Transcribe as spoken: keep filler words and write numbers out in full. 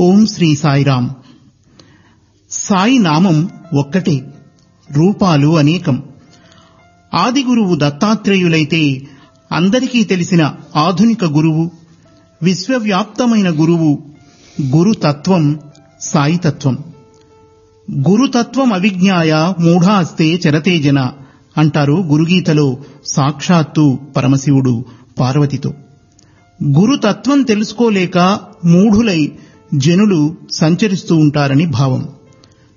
ఓం శ్రీ సాయిరాం. సాయి నామం ఒక్కటే, రూపాలు అనేకం. ఆది గురువు దత్తాత్రేయులైతే అందరికీ తెలిసిన ఆధునిక గురువు, విశ్వవ్యాప్తమైన గురువు. గురుతత్వం సాయితత్వం. గురుతత్వం అవిజ్ఞాయ మూఢాస్తే చరతే జన అంటారు గురుగీతలో సాక్షాత్తు పరమశివుడు పార్వతితో. గురుతత్వం తెలుసుకోలేక మూఢులై జనులు సంచరిస్తూ ఉంటారని భావం.